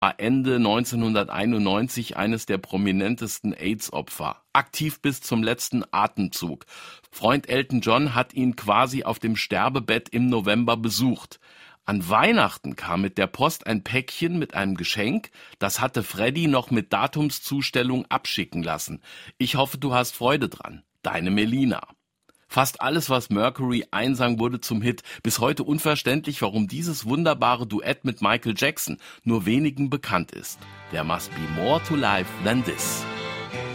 war Ende 1991 eines der prominentesten AIDS-Opfer. Aktiv bis zum letzten Atemzug. Freund Elton John hat ihn quasi auf dem Sterbebett im November besucht. An Weihnachten kam mit der Post ein Päckchen mit einem Geschenk. Das hatte Freddie noch mit Datumszustellung abschicken lassen. Ich hoffe, du hast Freude dran. Deine Melina. Fast alles, was Mercury einsang, wurde zum Hit. Bis heute unverständlich, warum dieses wunderbare Duett mit Michael Jackson nur wenigen bekannt ist. There must be more to life than this.